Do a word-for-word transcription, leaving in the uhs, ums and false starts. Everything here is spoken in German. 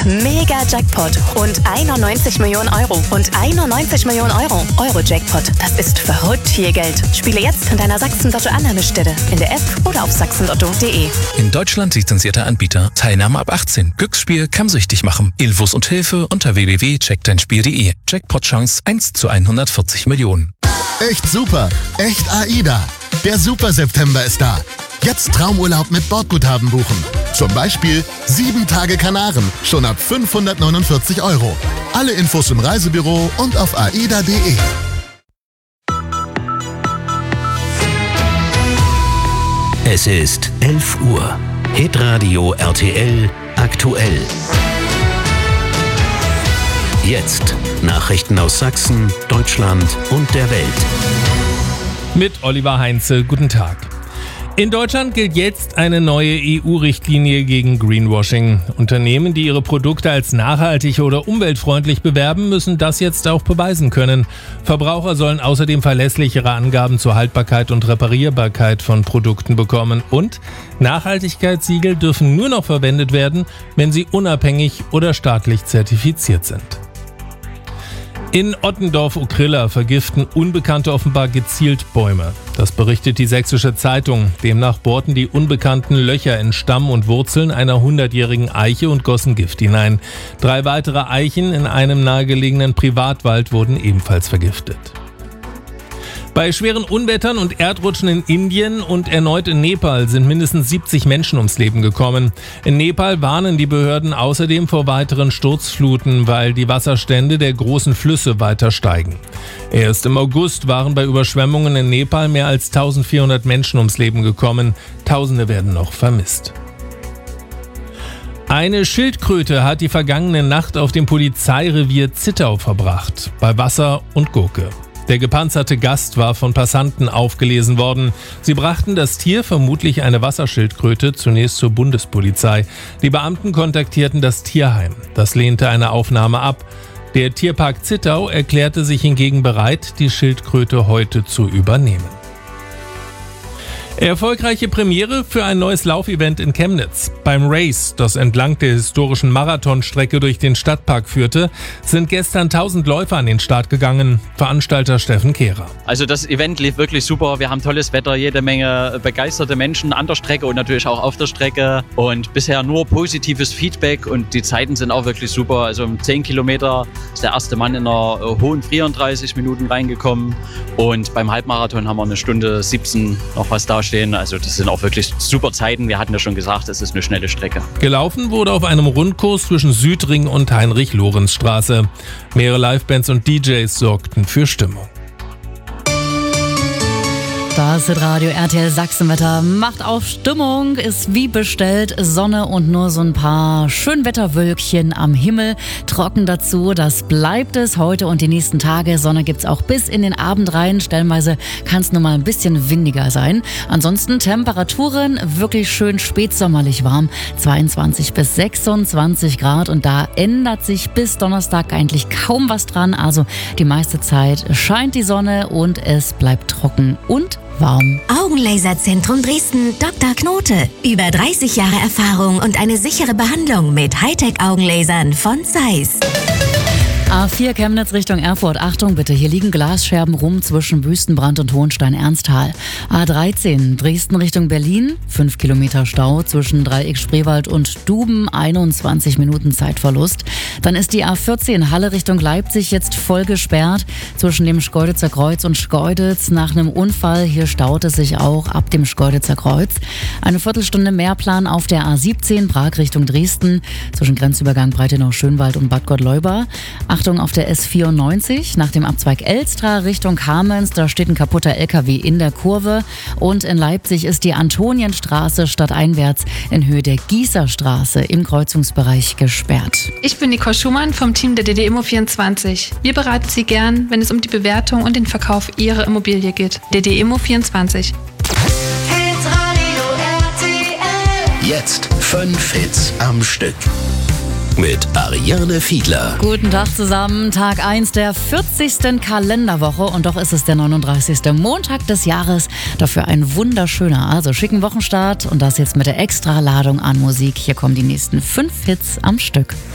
Mega Jackpot. Rund einundneunzig Millionen Euro. Und einundneunzig Millionen Euro. Euro-Jackpot. Das ist verrückt viel Geld. Spiele jetzt in deiner Sachsen-Lotto-Annahmestelle. In der App oder auf sachsen lotto punkt de. In Deutschland lizenzierter Anbieter. Teilnahme ab achtzehn. Glücksspiel kann süchtig machen. Infos und Hilfe unter w w w punkt check dein spiel punkt de. Jackpot-Chance eins zu hundertvierzig Millionen. Echt super. Echt AIDA. Der Super September ist da. Jetzt Traumurlaub mit Bordguthaben buchen. Zum Beispiel sieben Tage Kanaren, schon ab fünfhundertneunundvierzig Euro. Alle Infos im Reisebüro und auf aida punkt de. Es ist elf Uhr. Hitradio R T L aktuell. Jetzt Nachrichten aus Sachsen, Deutschland und der Welt. Mit Oliver Heinze, guten Tag. In Deutschland gilt jetzt eine neue E U-Richtlinie gegen Greenwashing. Unternehmen, die ihre Produkte als nachhaltig oder umweltfreundlich bewerben, müssen das jetzt auch beweisen können. Verbraucher sollen außerdem verlässlichere Angaben zur Haltbarkeit und Reparierbarkeit von Produkten bekommen. Und Nachhaltigkeitssiegel dürfen nur noch verwendet werden, wenn sie unabhängig oder staatlich zertifiziert sind. In Ottendorf-Okrilla vergiften Unbekannte offenbar gezielt Bäume. Das berichtet die Sächsische Zeitung. Demnach bohrten die Unbekannten Löcher in Stamm und Wurzeln einer hundertjährigen Eiche und gossen Gift hinein. Drei weitere Eichen in einem nahegelegenen Privatwald wurden ebenfalls vergiftet. Bei schweren Unwettern und Erdrutschen in Indien und erneut in Nepal sind mindestens siebzig Menschen ums Leben gekommen. In Nepal warnen die Behörden außerdem vor weiteren Sturzfluten, weil die Wasserstände der großen Flüsse weiter steigen. Erst im August waren bei Überschwemmungen in Nepal mehr als eintausendvierhundert Menschen ums Leben gekommen. Tausende werden noch vermisst. Eine Schildkröte hat die vergangene Nacht auf dem Polizeirevier Zittau verbracht, bei Wasser und Gurke. Der gepanzerte Gast war von Passanten aufgelesen worden. Sie brachten das Tier, vermutlich eine Wasserschildkröte, zunächst zur Bundespolizei. Die Beamten kontaktierten das Tierheim. Das lehnte eine Aufnahme ab. Der Tierpark Zittau erklärte sich hingegen bereit, die Schildkröte heute zu übernehmen. Erfolgreiche Premiere für ein neues Laufevent in Chemnitz. Beim Race, das entlang der historischen Marathonstrecke durch den Stadtpark führte, sind gestern tausend Läufer an den Start gegangen. Veranstalter Steffen Kehrer. Also das Event lief wirklich super. Wir haben tolles Wetter, jede Menge begeisterte Menschen an der Strecke und natürlich auch auf der Strecke. Und bisher nur positives Feedback und die Zeiten sind auch wirklich super. Also um zehn Kilometer ist der erste Mann in einer hohen vierunddreißig Minuten reingekommen. Und beim Halbmarathon haben wir eine Stunde siebzehn noch was dastehen. Also das sind auch wirklich super Zeiten. Wir hatten ja schon gesagt, es ist eine schnelle Strecke. Gelaufen wurde auf einem Rundkurs zwischen Südring und Heinrich-Lorenz-Straße. Mehrere Livebands und D Js sorgten für Stimmung. Das Hitradio R T L Sachsenwetter macht auf Stimmung, ist wie bestellt Sonne und nur so ein paar Schönwetterwölkchen am Himmel. Trocken dazu, das bleibt es heute und die nächsten Tage. Sonne gibt's auch bis in den Abend rein. Stellenweise kann es nur mal ein bisschen windiger sein. Ansonsten Temperaturen wirklich schön spätsommerlich warm. zweiundzwanzig bis sechsundzwanzig Grad und da ändert sich bis Donnerstag eigentlich kaum was dran. Also die meiste Zeit scheint die Sonne und es bleibt trocken und warm. Augenlaserzentrum Dresden, Doktor Knote. Über dreißig Jahre Erfahrung und eine sichere Behandlung mit Hightech-Augenlasern von Zeiss. A vier Chemnitz Richtung Erfurt. Achtung bitte, hier liegen Glasscherben rum zwischen Wüstenbrand und Hohenstein-Ernsthal. A dreizehn Dresden Richtung Berlin. fünf Kilometer Stau zwischen Dreieck Spreewald und Duben. einundzwanzig Minuten Zeitverlust. Dann ist die A vierzehn Halle Richtung Leipzig jetzt voll gesperrt. Zwischen dem Schkeuditzer Kreuz und Schkeuditz nach einem Unfall. Hier staut es sich auch ab dem Schkeuditzer Kreuz. Eine Viertelstunde Mehrplan auf der A siebzehn Prag Richtung Dresden. Zwischen Grenzübergang Breitenau-Schönwald und Bad Gottleuba. Achtung auf der S vierundneunzig, nach dem Abzweig Elstra Richtung Kamenz, da steht ein kaputter L K W in der Kurve. Und in Leipzig ist die Antonienstraße stadteinwärts in Höhe der Gießerstraße im Kreuzungsbereich gesperrt. Ich bin Nicole Schumann vom Team der D D Immo vierundzwanzig. Wir beraten Sie gern, wenn es um die Bewertung und den Verkauf Ihrer Immobilie geht. D D Immo vierundzwanzig. Jetzt fünf Hits am Stück. Mit Ariane Fiedler. Guten Tag zusammen. Tag eins der vierzigsten Kalenderwoche und doch ist es der neununddreißigste Montag des Jahres. Dafür ein wunderschöner, also schicken Wochenstart und das jetzt mit der Extraladung an Musik. Hier kommen die nächsten fünf Hits am Stück.